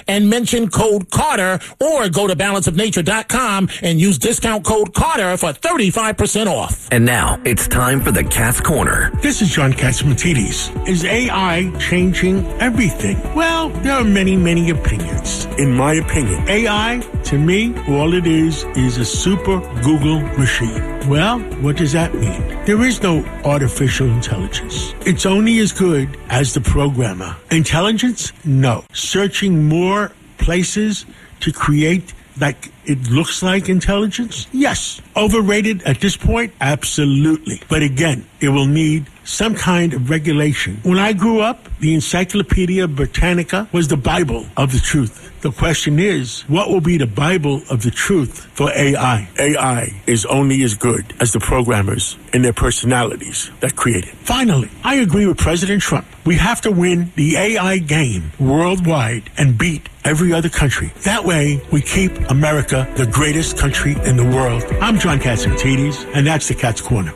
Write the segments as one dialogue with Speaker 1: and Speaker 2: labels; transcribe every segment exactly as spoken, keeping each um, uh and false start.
Speaker 1: and mention code Carter, or go to balance of nature dot com and use discount code Carter for thirty-five percent off.
Speaker 2: And now it's time for the Cat's Corner.
Speaker 3: This is John Catsimatidis. Is A I changing everything? Well, there are many, many opinions. In my opinion, A I, to me, all it is is a super Google machine. Well, what does that mean? There is no artificial intelligence. It's only as good as the programmer. Intelligence? No. Searching more places to create like it looks like intelligence? Yes. Overrated at this point? Absolutely. But again, it will need some kind of regulation. When I grew up, the Encyclopedia Britannica was the Bible of the truth. The question is, what will be the Bible of the truth for A I? A I is only as good as the programmers and their personalities that create it. Finally, I agree with President Trump. We have to win the A I game worldwide and beat every other country. That way, we keep America the greatest country in the world. I'm John Catsimatidis, and that's the Cat's Corner.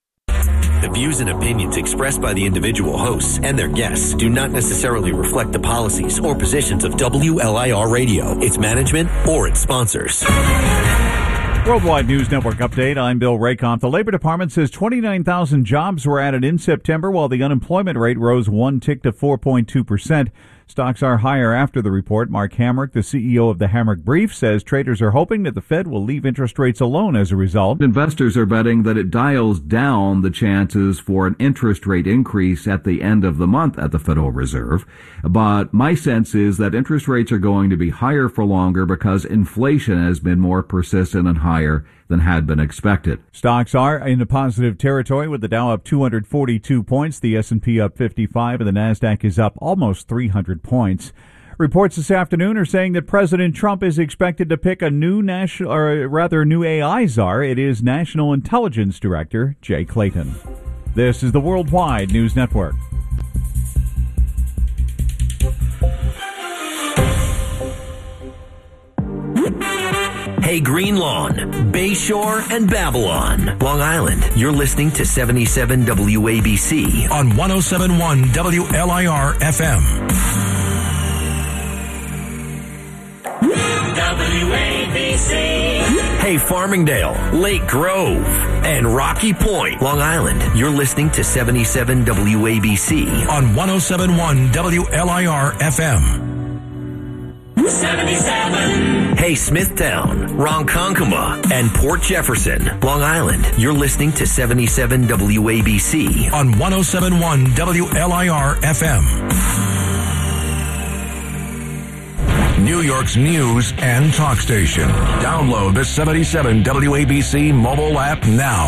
Speaker 2: The views and opinions expressed by the individual hosts and their guests do not necessarily reflect the policies or positions of W L I R Radio, its management, or its sponsors.
Speaker 4: Worldwide News Network update. I'm Bill Rakoff. The Labor Department says twenty-nine thousand jobs were added in September, while the unemployment rate rose one tick to four point two percent. Stocks are higher after the report. Mark Hamrick, the C E O of the Hamrick Brief, says traders are hoping that the Fed will leave interest rates alone as a result.
Speaker 5: Investors are betting that it dials down the chances for an interest rate increase at the end of the month at the Federal Reserve. But my sense is that interest rates are going to be higher for longer because inflation has been more persistent and higher than had been expected.
Speaker 4: Stocks are in a positive territory, with the Dow up two hundred forty-two points, the S and P up fifty-five, and the Nasdaq is up almost three hundred points. Reports this afternoon are saying that President Trump is expected to pick a new national, or rather new A I czar. It is National Intelligence Director Jay Clayton. This is the Worldwide News Network.
Speaker 2: Hey, Green Lawn, Bayshore, and Babylon, Long Island. You're listening to seventy-seven W A B C
Speaker 6: on one oh seven point one W L I R F M.
Speaker 2: W A B C. Hey, Farmingdale, Lake Grove, and Rocky Point, Long Island. You're listening to seventy-seven W A B C
Speaker 6: on one oh seven point one W L I R F M.
Speaker 2: seventy-seven. Hey, Smithtown, Ronkonkoma, and Port Jefferson, Long Island. You're listening to seventy-seven W A B C
Speaker 6: on one oh seven point one W L I R F M. New York's news and talk station. Download the seventy-seven W A B C mobile app now.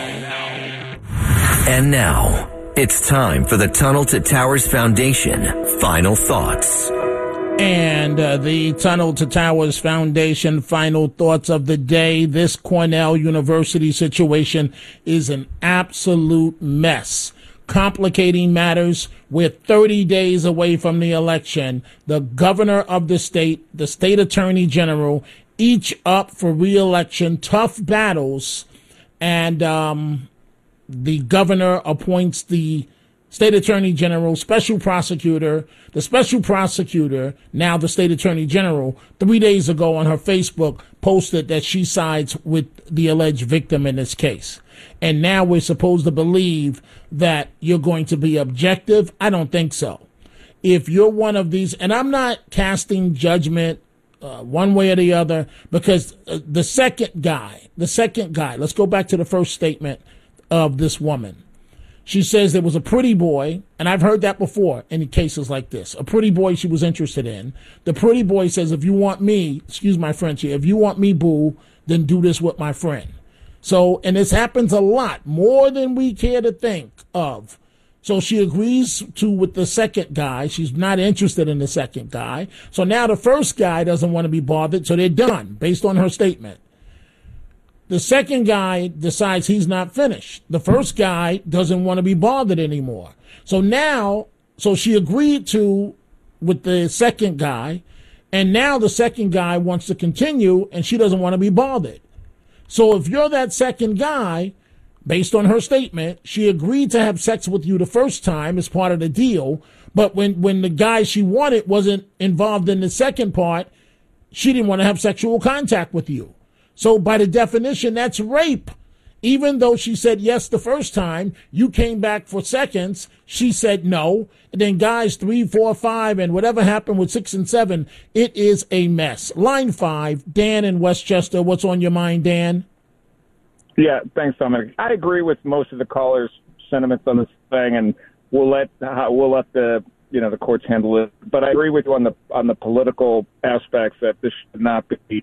Speaker 2: And now, it's time for the Tunnel to Towers Foundation Final Thoughts.
Speaker 1: And uh, the Tunnel to Towers Foundation final thoughts of the day. This Cornell University situation is an absolute mess. Complicating matters. We're thirty days away from the election. The governor of the state, the state attorney general, each up for re-election. Tough battles. And um, the governor appoints the state attorney general, special prosecutor. The special prosecutor, now the state attorney general, three days ago on her Facebook posted that she sides with the alleged victim in this case. And now we're supposed to believe that you're going to be objective. I don't think so. If you're one of these, and I'm not casting judgment uh, one way or the other, because uh, the second guy, the second guy, let's go back to the first statement of this woman. She says there was a pretty boy, and I've heard that before in cases like this, a pretty boy she was interested in. The pretty boy says, if you want me, excuse my French here, if you want me, boo, then do this with my friend. So, and this happens a lot, more than we care to think of. So she agrees to with the second guy. She's not interested in the second guy. So now the first guy doesn't want to be bothered, so they're done, based on her statement. The second guy decides he's not finished. The first guy doesn't want to be bothered anymore. So now, so she agreed to with the second guy, and now the second guy wants to continue, and she doesn't want to be bothered. So if you're that second guy, based on her statement, she agreed to have sex with you the first time as part of the deal, But when, when the guy she wanted wasn't involved in the second part, she didn't want to have sexual contact with you. So by the definition, that's rape. Even though she said yes the first time, you came back for seconds, she said no. And then guys three, four, five, and whatever happened with six and seven, it is a mess. Line five, Dan in Westchester. What's on your mind, Dan?
Speaker 7: Yeah, thanks, Dominic. I agree with most of the callers' sentiments on this thing, and we'll let uh, we'll let the you know the courts handle it. But I agree with you on the on the political aspects that this should not be.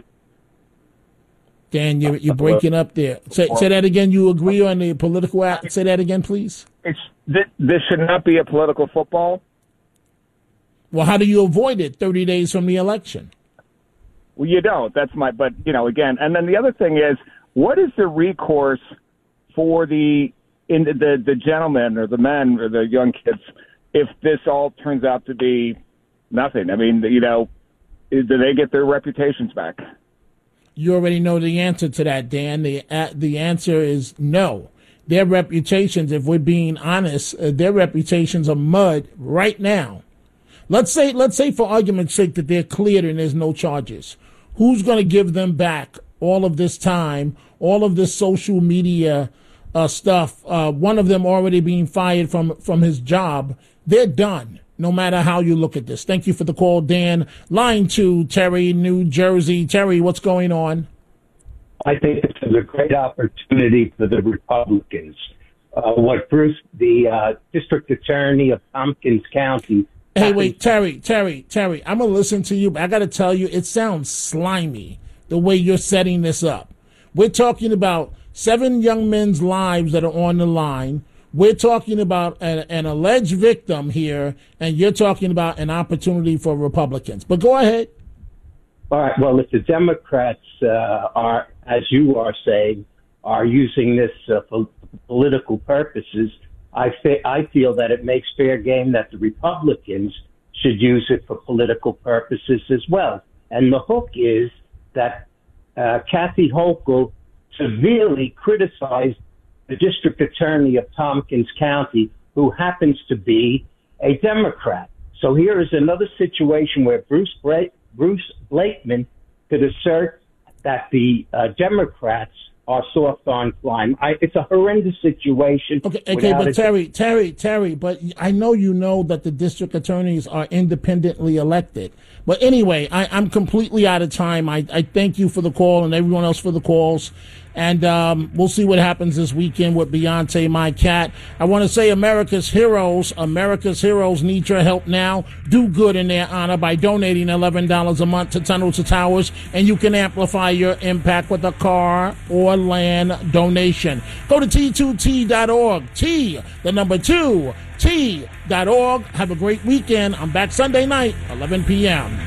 Speaker 1: Dan, you're, you're breaking up there. Say, say that again. You agree on the political act? Say that again, please.
Speaker 7: It's this, this should not be a political football.
Speaker 1: Well, how do you avoid it thirty days from the election?
Speaker 7: Well, you don't. That's my. But you know, again, and then the other thing is, what is the recourse for the in the the, the gentlemen or the men or the young kids if this all turns out to be nothing? I mean, you know, do they get their reputations back?
Speaker 1: You already know the answer to that, Dan. The uh, the answer is no. Their reputations, if we're being honest, uh, their reputations are mud right now. Let's say, let's say for argument's sake that they're cleared and there's no charges. Who's going to give them back all of this time, all of this social media uh, stuff? Uh, one of them already being fired from from his job. They're done. No matter how you look at this. Thank you for the call, Dan. Line two, Terry, New Jersey. Terry, what's going on?
Speaker 8: I think this is a great opportunity for the Republicans. Uh, what Bruce, the uh, district attorney of Tompkins County.
Speaker 1: Hey, wait, Terry, Terry, Terry, I'm going to listen to you, but I got to tell you, it sounds slimy the way you're setting this up. We're talking about seven young men's lives that are on the line. We're talking about an, an alleged victim here, and you're talking about an opportunity for Republicans. But go ahead.
Speaker 8: All right. Well, if the Democrats uh, are, as you are saying, are using this uh, for political purposes, I, fe- I feel that it makes fair game that the Republicans should use it for political purposes as well. And the hook is that uh, Kathy Hochul severely criticized the district attorney of Tompkins County, who happens to be a Democrat. So here is another situation where Bruce Bra- Bruce Blakeman could assert that the uh, Democrats are soft on crime. I, it's a horrendous situation.
Speaker 1: Okay, okay, but
Speaker 8: a-
Speaker 1: Terry, Terry, Terry, but I know you know that the district attorneys are independently elected. But anyway, I, I'm completely out of time. I, I thank you for the call and everyone else for the calls. And um, we'll see what happens this weekend with Beyonce, my cat. I want to say America's heroes, America's heroes need your help now. Do good in their honor by donating eleven dollars a month to Tunnel to Towers, and you can amplify your impact with a car or land donation. Go to T two T dot org. T, the number two, T dot org. Have a great weekend. I'm back Sunday night, eleven p.m.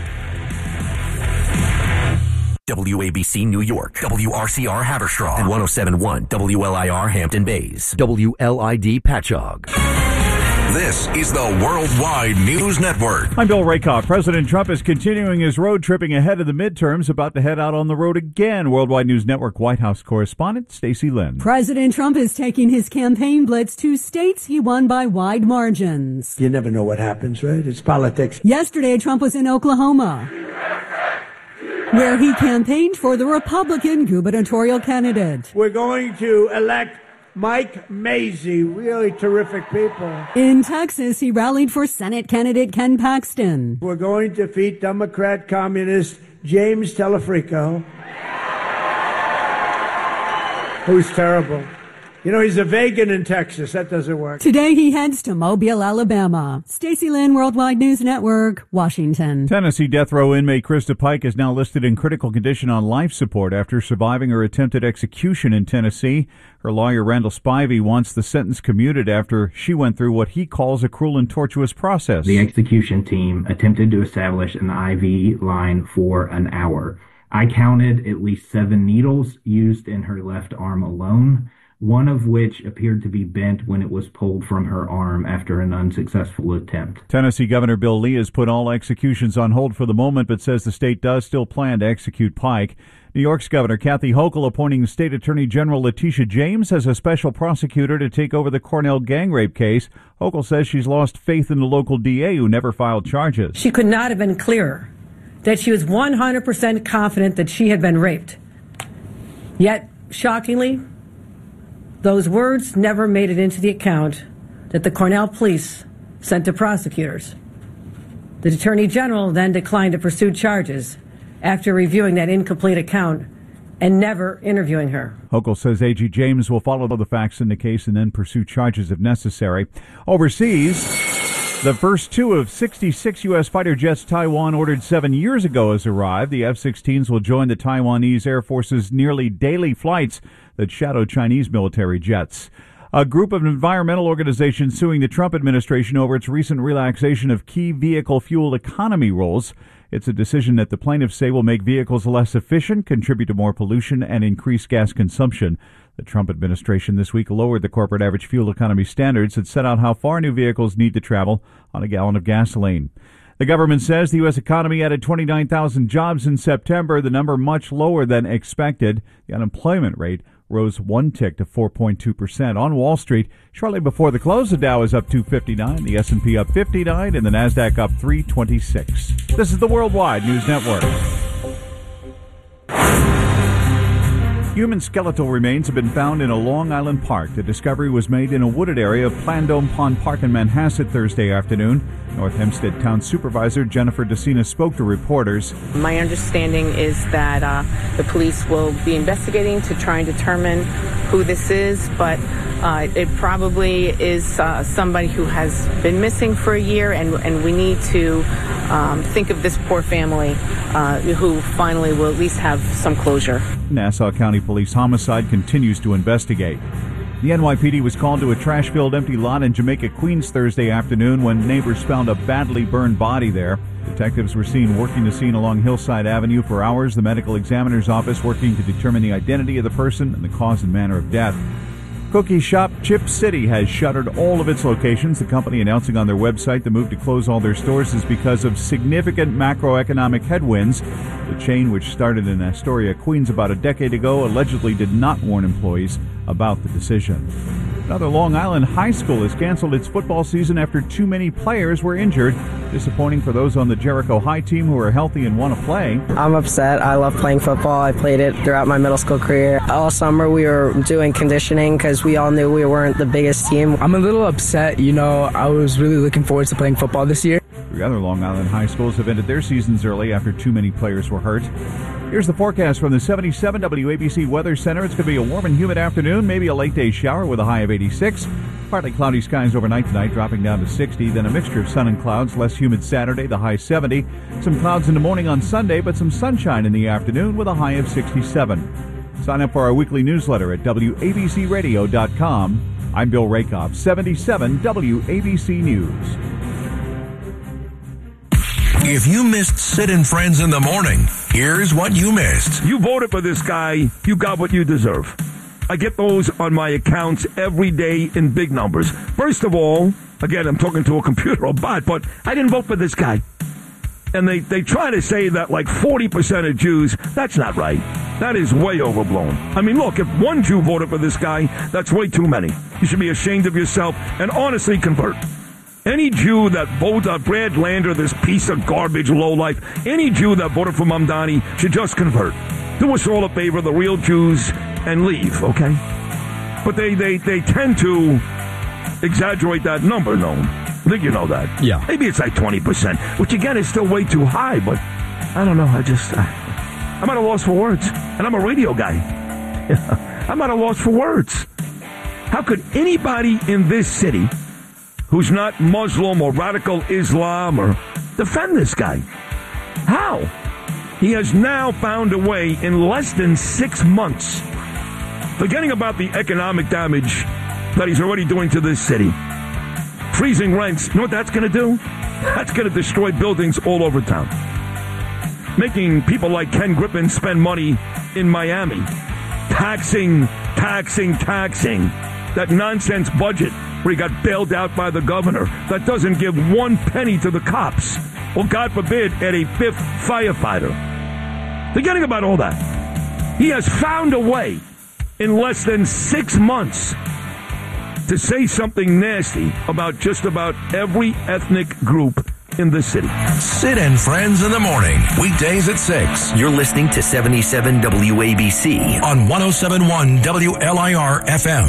Speaker 2: W A B C New York, W R C R Haverstraw, and one oh seven point one W L I R Hampton Bays, W L I D Patchogue.
Speaker 6: This is the Worldwide News Network.
Speaker 4: I'm Bill Rakoff. President Trump is continuing his road tripping ahead of the midterms, about to head out on the road again. Worldwide News Network White House correspondent Stacey Lynn.
Speaker 9: President Trump is taking his campaign blitz to states he won by wide margins.
Speaker 10: You never know what happens, right? It's politics.
Speaker 9: Yesterday, Trump was in Oklahoma, where he campaigned for the Republican gubernatorial candidate.
Speaker 10: We're going to elect Mike Mazzei, really terrific people.
Speaker 9: In Texas, he rallied for Senate candidate Ken Paxton.
Speaker 10: We're going to defeat Democrat communist James Telefrico, who's terrible. You know, he's a vegan in Texas. That doesn't work.
Speaker 9: Today, he heads to Mobile, Alabama. Stacey Lynn, Worldwide News Network, Washington.
Speaker 4: Tennessee death row inmate Krista Pike is now listed in critical condition on life support after surviving her attempted execution in Tennessee. Her lawyer, Randall Spivey, wants the sentence commuted after she went through what he calls a cruel and tortuous process.
Speaker 11: The execution team attempted to establish an I V line for an hour. I counted at least seven needles used in her left arm alone. one of which appeared to be bent when it was pulled from her arm after an unsuccessful attempt.
Speaker 4: Tennessee Governor Bill Lee has put all executions on hold for the moment, but says the state does still plan to execute Pike. New York's Governor Kathy Hochul appointing State Attorney General Letitia James as a special prosecutor to take over the Cornell gang rape case. Hochul says she's lost faith in the local D A who never filed charges.
Speaker 12: She could not have been clearer that she was one hundred percent confident that she had been raped. Yet, shockingly, those words never made it into the account that the Cornell police sent to prosecutors. The Attorney General then declined to pursue charges after reviewing that incomplete account and never interviewing her.
Speaker 4: Hochul says A G James will follow the facts in the case and then pursue charges if necessary. Overseas, the first two of sixty-six U S fighter jets Taiwan ordered seven years ago has arrived. The F sixteens will join the Taiwanese Air Force's nearly daily flights that shadow Chinese military jets. A group of environmental organizations suing the Trump administration over its recent relaxation of key vehicle fuel economy rules. It's a decision that the plaintiffs say will make vehicles less efficient, contribute to more pollution, and increase gas consumption. The Trump administration this week lowered the corporate average fuel economy standards that set out how far new vehicles need to travel on a gallon of gasoline. The government says the U S economy added twenty-nine thousand jobs in September, the number much lower than expected. The unemployment rate rose one tick to four point two percent. On Wall Street, shortly before the close, the Dow is up two fifty-nine, the S and P up fifty-nine, and the Nasdaq up three twenty-six. This is the Worldwide News Network. Human skeletal remains have been found in a Long Island park. The discovery was made in a wooded area of Plandome Pond Park in Manhasset Thursday afternoon. North Hempstead Town Supervisor Jennifer DeCina spoke to reporters.
Speaker 13: My understanding is that uh, the police will be investigating to try and determine who this is, but uh, it probably is uh, somebody who has been missing for a year, and, and we need to um, think of this poor family uh, who finally will at least have some closure.
Speaker 4: Nassau County Police homicide continues to investigate. The N Y P D was called to a trash-filled empty lot in Jamaica, Queens Thursday afternoon when neighbors found a badly burned body there. Detectives were seen working the scene along Hillside Avenue for hours. The medical examiner's office working to determine the identity of the person and the cause and manner of death. Cookie shop Chip City has shuttered all of its locations. The company announcing on their website the move to close all their stores is because of significant macroeconomic headwinds. The chain, which started in Astoria, Queens about a decade ago, allegedly did not warn employees about the decision. Another Long Island high school has canceled its football season after too many players were injured. Disappointing for those on the Jericho High team who are healthy and want to play.
Speaker 14: I'm upset. I love playing football. I played it throughout my middle school career. All summer we were doing conditioning because we all knew we weren't the biggest team.
Speaker 15: I'm a little upset. You know, I was really looking forward to playing football this year.
Speaker 4: Three other Long Island high schools have ended their seasons early after too many players were hurt. Here's the forecast from the seventy-seven W A B C Weather Center. It's going to be a warm and humid afternoon, maybe a late day shower with a high of eighty-six. Partly cloudy skies overnight tonight, dropping down to sixty. Then a mixture of sun and clouds, less humid Saturday, the high seventy. Some clouds in the morning on Sunday, but some sunshine in the afternoon with a high of sixty-seven. Sign up for our weekly newsletter at W A B C radio dot com. I'm Bill Rakoff, seventy-seven W A B C News.
Speaker 6: If you missed Sid and Friends in the morning, here's what you missed.
Speaker 16: You voted for this guy, you got what you deserve. I get those on my accounts every day in big numbers. First of all, again, I'm talking to a computer or bot, but I didn't vote for this guy. And they, they try to say that like forty percent of Jews, that's not right. That is way overblown. I mean, look, if one Jew voted for this guy, that's way too many. You should be ashamed of yourself and honestly convert. Any Jew that voted for Brad Lander, this piece of garbage lowlife, any Jew that voted for Mamdani should just convert. Do us all a favor, the real Jews, and leave, okay? But they, they, they tend to exaggerate that number, no? I think you know that.
Speaker 17: Yeah.
Speaker 16: Maybe it's like twenty percent, which again is still way too high, but I don't know. I just, I, I'm at a loss for words. And I'm a radio guy. I'm at a loss for words. How could anybody in this city who's not Muslim or radical Islam or defend this guy? How? He has now found a way in less than six months, forgetting about the economic damage that he's already doing to this city. Freezing rents, you know what that's going to do? That's going to destroy buildings all over town. Making people like Ken Griffin spend money in Miami. Taxing taxing, taxing. That nonsense budget where he got bailed out by the governor that doesn't give one penny to the cops. Or, God forbid, add a fifth firefighter. Forgetting about all that. He has found a way in less than six months to say something nasty about just about every ethnic group in the city.
Speaker 6: Sid and Friends in the morning, weekdays at six.
Speaker 2: You're listening to seventy-seven W A B C
Speaker 6: on one oh seven point one W L I R F M.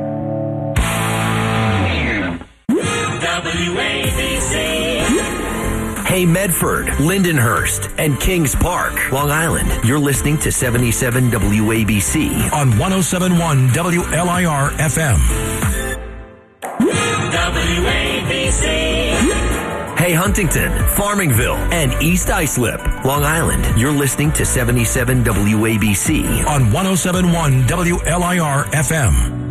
Speaker 2: W A B C. Hey, Medford, Lindenhurst, and Kings Park, Long Island. You're listening to seventy-seven W A B C
Speaker 6: on one oh seven point one W L I R F M.
Speaker 2: W A B C. Hey, Huntington, Farmingville, and East Islip, Long Island. You're listening to seventy-seven W A B C
Speaker 6: on one oh seven point one W L I R F M.